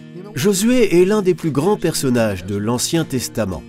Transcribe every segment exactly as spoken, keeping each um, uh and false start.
Josué est l'un des plus grands personnages de l'Ancien Testament.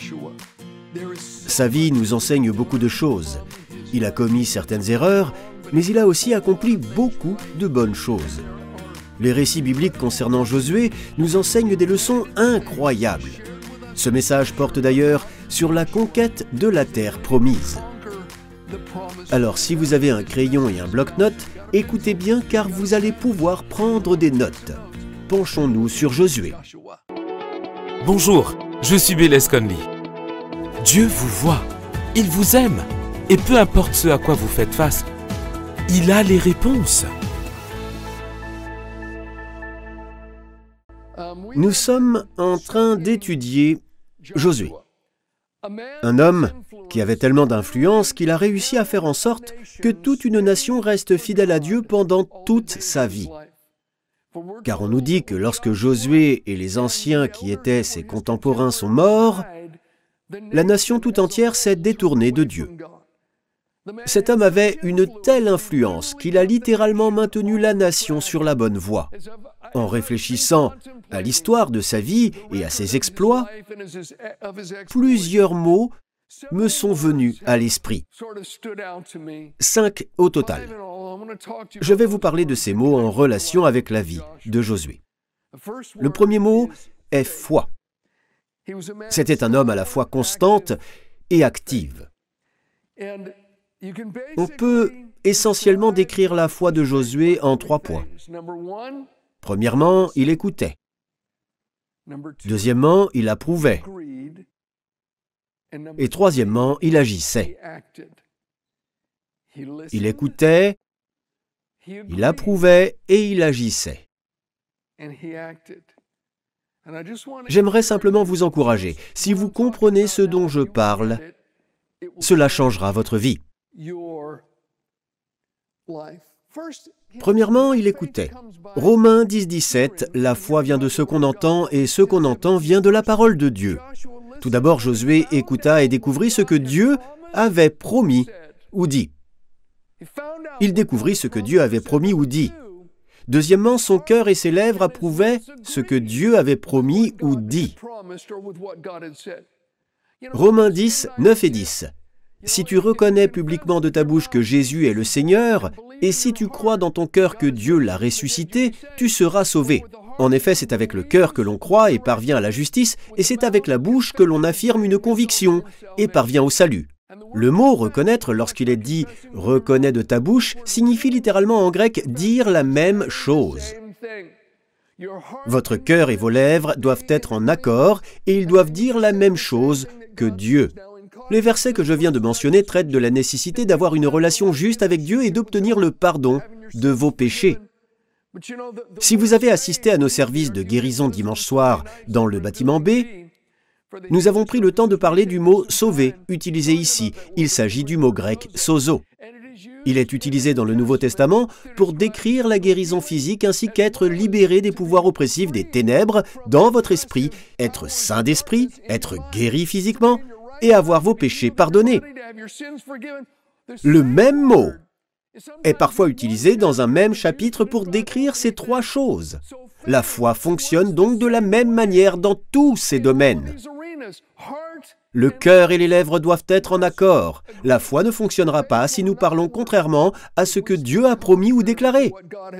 Sa vie nous enseigne beaucoup de choses. Il a commis certaines erreurs, mais il a aussi accompli beaucoup de bonnes choses. Les récits bibliques concernant Josué nous enseignent des leçons incroyables. Ce message porte d'ailleurs sur la conquête de la terre promise. Alors si vous avez un crayon et un bloc-notes, écoutez bien car vous allez pouvoir prendre des notes. Penchons-nous sur Josué. Bonjour, je suis Bélez Conley. Dieu vous voit, il vous aime, et peu importe ce à quoi vous faites face, il a les réponses. Nous sommes en train d'étudier Josué, un homme qui avait tellement d'influence qu'il a réussi à faire en sorte que toute une nation reste fidèle à Dieu pendant toute sa vie. Car on nous dit que lorsque Josué et les anciens qui étaient ses contemporains sont morts, la nation tout entière s'est détournée de Dieu. Cet homme avait une telle influence qu'il a littéralement maintenu la nation sur la bonne voie. En réfléchissant à l'histoire de sa vie et à ses exploits, plusieurs mots me sont venus à l'esprit. Cinq au total. Je vais vous parler de ces mots en relation avec la vie de Josué. Le premier mot est foi. C'était un homme à la fois constante et active. On peut essentiellement décrire la foi de Josué en trois points. Premièrement, il écoutait. Deuxièmement, il approuvait. Et troisièmement, il agissait. Il écoutait, il approuvait et il agissait. J'aimerais simplement vous encourager. Si vous comprenez ce dont je parle, cela changera votre vie. Premièrement, il écoutait. Romains dix, dix-sept, la foi vient de ce qu'on entend et ce qu'on entend vient de la parole de Dieu. Tout d'abord, Josué écouta et découvrit ce que Dieu avait promis ou dit. Il découvrit ce que Dieu avait promis ou dit. Deuxièmement, son cœur et ses lèvres approuvaient ce que Dieu avait promis ou dit. Romains dix, neuf et dix. Si tu reconnais publiquement de ta bouche que Jésus est le Seigneur, et si tu crois dans ton cœur que Dieu l'a ressuscité, tu seras sauvé. En effet, c'est avec le cœur que l'on croit et parvient à la justice, et c'est avec la bouche que l'on affirme une conviction et parvient au salut. Le mot « reconnaître », lorsqu'il est dit « reconnais de ta bouche », signifie littéralement en grec « dire la même chose ». Votre cœur et vos lèvres doivent être en accord et ils doivent dire la même chose que Dieu. Les versets que je viens de mentionner traitent de la nécessité d'avoir une relation juste avec Dieu et d'obtenir le pardon de vos péchés. Si vous avez assisté à nos services de guérison dimanche soir dans le bâtiment B, nous avons pris le temps de parler du mot « sauver » utilisé ici. Il s'agit du mot grec « sozo ». Il est utilisé dans le Nouveau Testament pour décrire la guérison physique ainsi qu'être libéré des pouvoirs oppressifs des ténèbres dans votre esprit, être saint d'esprit, être guéri physiquement et avoir vos péchés pardonnés. Le même mot est parfois utilisé dans un même chapitre pour décrire ces trois choses. La foi fonctionne donc de la même manière dans tous ces domaines. Le cœur et les lèvres doivent être en accord. La foi ne fonctionnera pas si nous parlons contrairement à ce que Dieu a promis ou déclaré.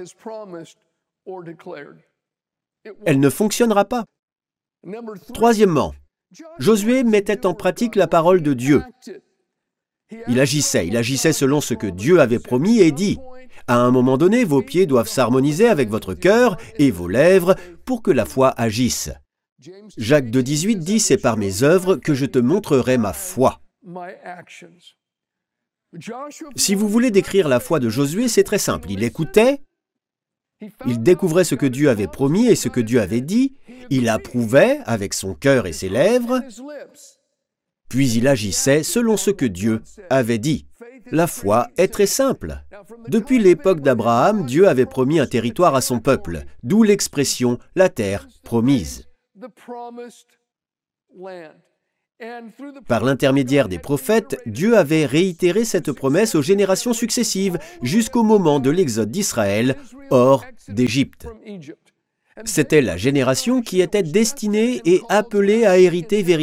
Elle ne fonctionnera pas. Troisièmement, Josué mettait en pratique la parole de Dieu. Il agissait, il agissait selon ce que Dieu avait promis et dit. À un moment donné, vos pieds doivent s'harmoniser avec votre cœur et vos lèvres pour que la foi agisse. Jacques deux, dix-huit dit « C'est par mes œuvres que je te montrerai ma foi ». Si vous voulez décrire la foi de Josué, c'est très simple. Il écoutait, il découvrait ce que Dieu avait promis et ce que Dieu avait dit, il approuvait avec son cœur et ses lèvres, puis il agissait selon ce que Dieu avait dit. La foi est très simple. Depuis l'époque d'Abraham, Dieu avait promis un territoire à son peuple, d'où l'expression « la terre promise ». Par l'intermédiaire des prophètes, Dieu avait réitéré cette promesse aux générations successives jusqu'au moment de l'exode d'Israël hors d'Égypte. C'était la génération qui était destinée et appelée à hériter véritablement